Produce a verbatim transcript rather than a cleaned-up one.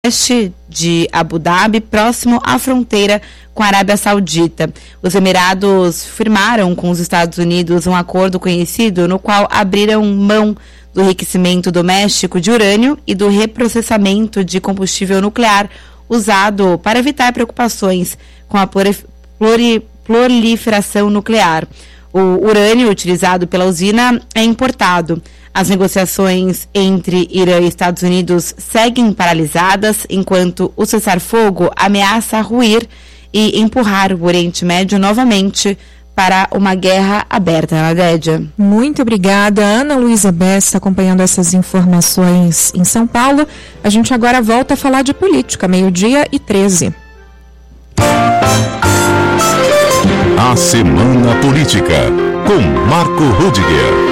oeste de Abu Dhabi, próximo à fronteira com a Arábia Saudita. Os Emirados firmaram com os Estados Unidos um acordo conhecido no qual abriram mão do enriquecimento doméstico de urânio e do reprocessamento de combustível nuclear usado para evitar preocupações com a pluri- proliferação nuclear. O urânio utilizado pela usina é importado. As negociações entre Irã e Estados Unidos seguem paralisadas, enquanto o cessar-fogo ameaça ruir e empurrar o Oriente Médio novamente para uma guerra aberta, Nadédia. Muito obrigada, Ana Luísa Bessa, acompanhando essas informações em São Paulo. A gente agora volta a falar de política, meio-dia e treze. A Semana Política, com Marco Rudiger.